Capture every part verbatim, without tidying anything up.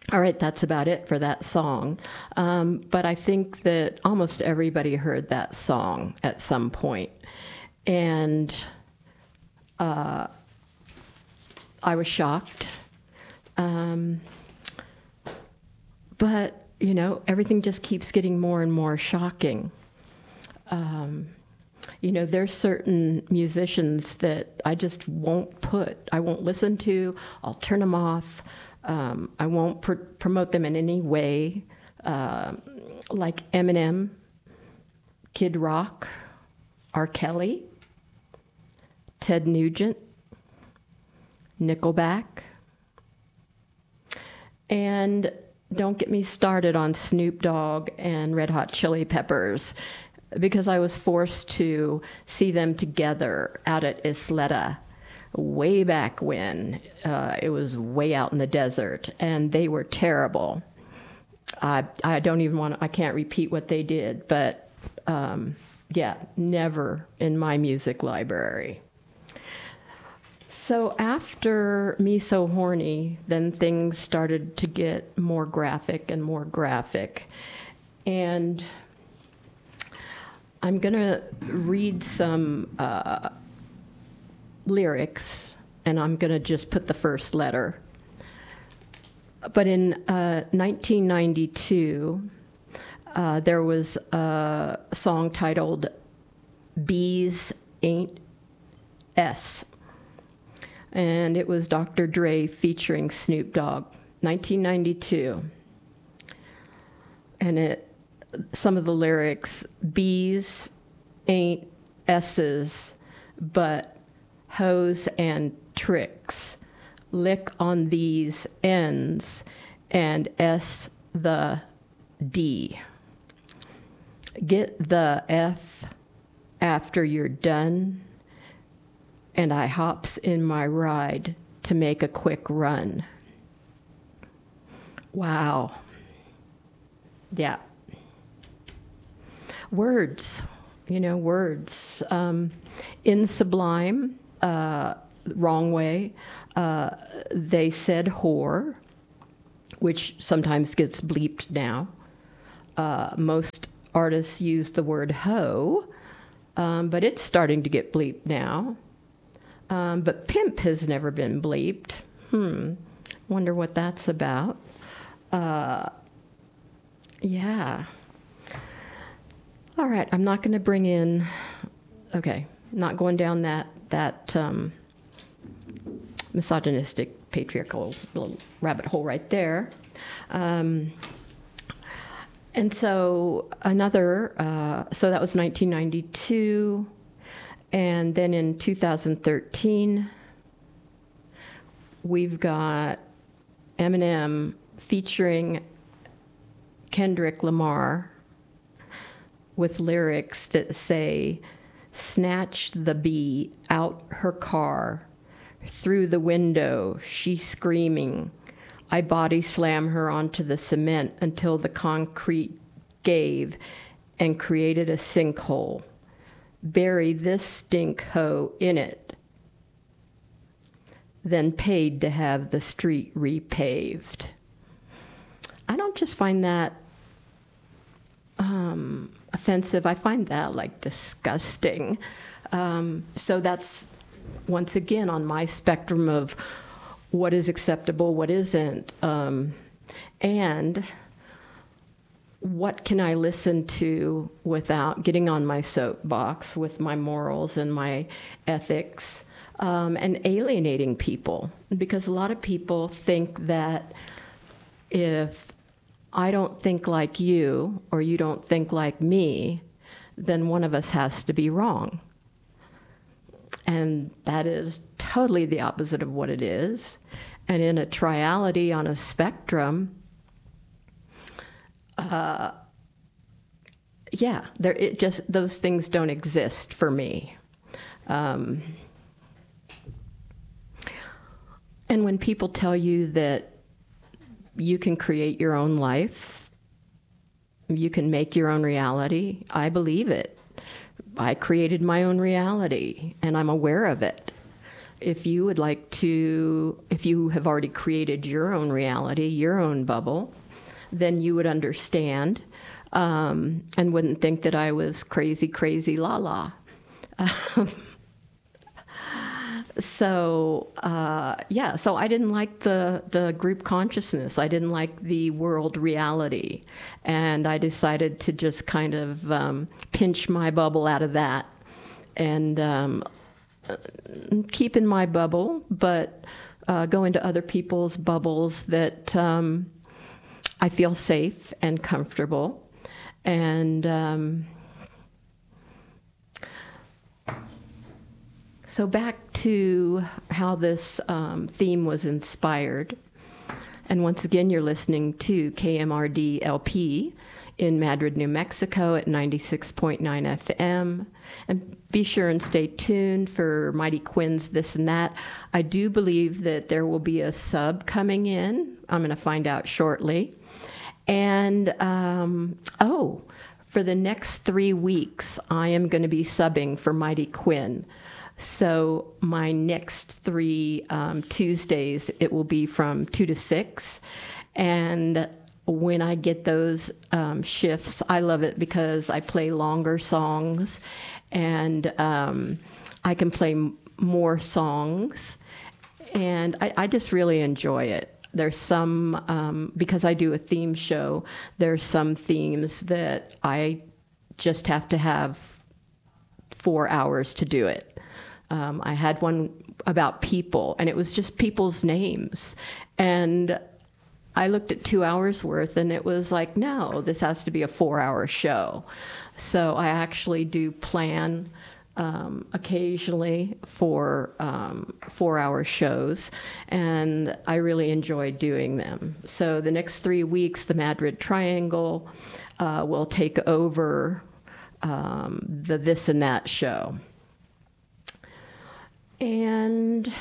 All right, that's about it for that song. Um, but I think that almost everybody heard that song at some point. And uh, I was shocked. Um, but, you know, everything just keeps getting more and more shocking. Um, you know, there's certain musicians that I just won't put, I won't listen to, I'll turn them off. Um, I won't pr- promote them in any way, uh, like Eminem, Kid Rock, R. Kelly, Ted Nugent, Nickelback, and don't get me started on Snoop Dogg and Red Hot Chili Peppers, because I was forced to see them together out at Isleta way back when. Uh, it was way out in the desert, and they were terrible. I I don't even want to, I can't repeat what they did, but um, yeah, never in my music library. So after Me So Horny, then things started to get more graphic and more graphic. And I'm going to read some uh, lyrics, and I'm going to just put the first letter. But in uh, nineteen ninety-two, uh, there was a song titled Bees Ain't S, and it was Doctor Dre featuring Snoop Dogg, nineteen ninety-two. And it, some of the lyrics, bees ain't S's, but hoes and tricks. Lick on these N's and S the D. Get the F after you're done, and I hops in my ride to make a quick run. Wow. Yeah. Words, you know, words. Um, in Sublime, uh, Wrong Way, uh, they said whore, which sometimes gets bleeped now. Uh, most artists use the word hoe, um, but it's starting to get bleeped now. Um, but pimp has never been bleeped. Hmm, wonder what that's about. Uh, yeah. All right, I'm not going to bring in, okay, not going down that, that um, misogynistic, patriarchal little rabbit hole right there. Um, and so another, uh, so that was nineteen ninety-two, and then in two thousand thirteen, we've got Eminem featuring Kendrick Lamar with lyrics that say, snatched the bee out her car, through the window, she screaming. I body slam her onto the cement until the concrete gave and created a sinkhole. Bury this stink hoe in it, then paid to have the street repaved. I don't just find that um, offensive. I find that like disgusting. Um, so that's once again on my spectrum of what is acceptable, what isn't, um, and what can I listen to without getting on my soapbox with my morals and my ethics, um, and alienating people. Because a lot of people think that if I don't think like you, or you don't think like me, then one of us has to be wrong. And that is totally the opposite of what it is. And in a triality on a spectrum, uh, yeah, there it just those things don't exist for me. Um, and when people tell you that you can create your own life, you can make your own reality, I believe it. I created my own reality, and I'm aware of it. if you would like to, if you have already created your own reality, your own bubble, then you would understand um, and wouldn't think that I was crazy, crazy, la la. Um, so uh, yeah, so I didn't like the the group consciousness. I didn't like the world reality, and I decided to just kind of um, pinch my bubble out of that and um, keep in my bubble, but uh, go into other people's bubbles that um, I feel safe and comfortable. And um, so back to how this um, theme was inspired. And once again, you're listening to K M R D L P in Madrid, New Mexico at ninety-six point nine F M. And be sure and stay tuned for Mighty Quinn's This and That. I do believe that there will be a sub coming in. I'm going to find out shortly. And, um, oh, for the next three weeks, I am going to be subbing for Mighty Quinn. So my next three um, Tuesdays, it will be from two to six. And when I get those um, shifts, I love it because I play longer songs and um, I can play m- more songs. And I, I just really enjoy it. There's some, um, because I do a theme show, there's some themes that I just have to have four hours to do it. Um, I had one about people, and it was just people's names. And I looked at two hours worth, and it was like, no, this has to be a four-hour show. So I actually do plan um, occasionally for um, four-hour shows, and I really enjoy doing them. So the next three weeks, the Madrid Triangle uh, will take over um, the This and That show. And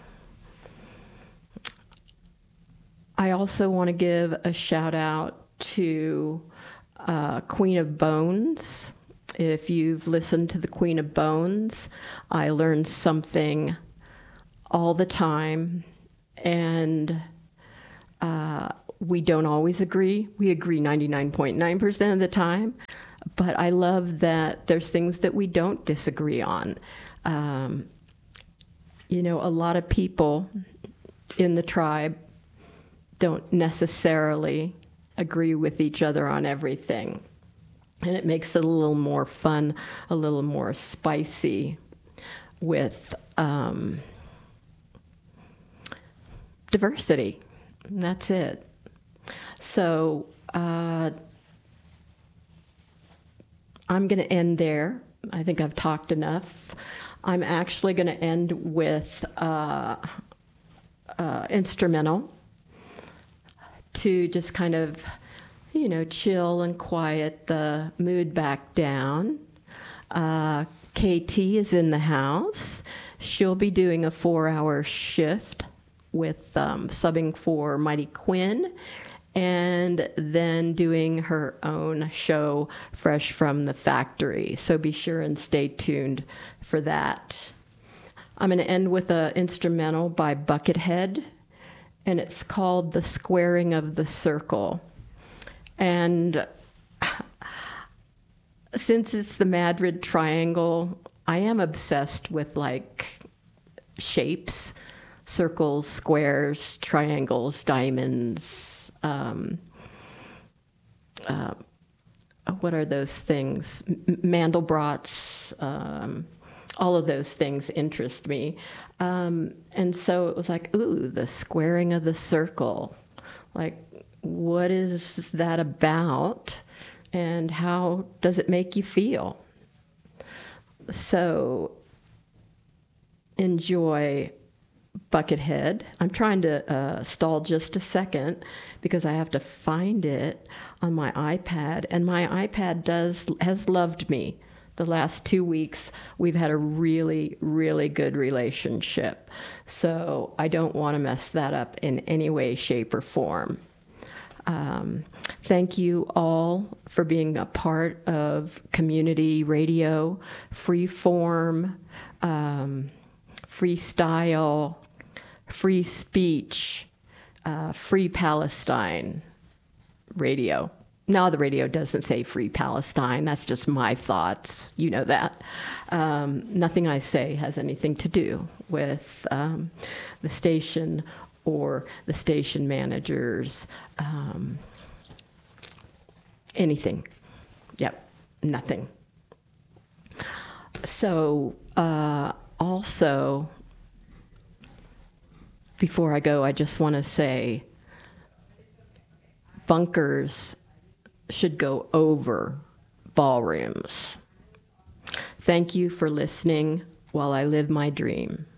I also want to give a shout out to uh, Queen of Bones. If you've listened to the Queen of Bones, I learn something all the time, and uh, we don't always agree. We agree ninety-nine point nine percent of the time, but I love that there's things that we don't disagree on. Um, you know, a lot of people in the tribe don't necessarily agree with each other on everything. And it makes it a little more fun, a little more spicy with um, diversity. And that's it. So uh, I'm going to end there. I think I've talked enough. I'm actually going to end with uh, uh, instrumental to just kind of, you know, chill and quiet the mood back down. Uh, K T is in the house. She'll be doing a four-hour shift with um, subbing for Mighty Quinn, and then doing her own show fresh from the factory. So be sure and stay tuned for that. I'm going to end with an instrumental by Buckethead, and it's called The Squaring of the Circle. And since it's the Madrid Triangle, I am obsessed with like shapes, circles, squares, triangles, diamonds. Um, uh, what are those things? M- Mandelbrot's, um, all of those things interest me. Um, and so it was like, ooh, the squaring of the circle. Like, what is that about? And how does it make you feel? So enjoy Buckethead. I'm trying to uh, stall just a second because I have to find it on my iPad. And my iPad does has loved me. The last two weeks, we've had a really, really good relationship. So I don't want to mess that up in any way, shape, or form. Um, thank you all for being a part of community radio, free form, um, freestyle, free speech, uh, free Palestine radio. No, the radio doesn't say free Palestine. That's just my thoughts. You know that. Um, nothing I say has anything to do with um, the station or the station managers, um, anything. Yep, nothing. So uh, also, before I go, I just want to say bunkers should go over ballrooms. Thank you for listening while I live my dream.